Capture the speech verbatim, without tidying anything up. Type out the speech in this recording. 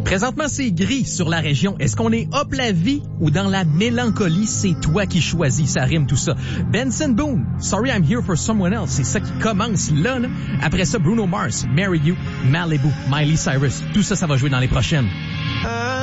Présentement, c'est gris sur la région. Est-ce qu'on est up la vie ou dans la mélancolie? C'est toi qui choisis. Ça rime tout ça. Benson Boone, Sorry I'm Here for Someone Else. C'est ça qui commence là, là. Après ça, Bruno Mars, Marry You, Malibu, Miley Cyrus. Tout ça, ça va jouer dans les prochaines.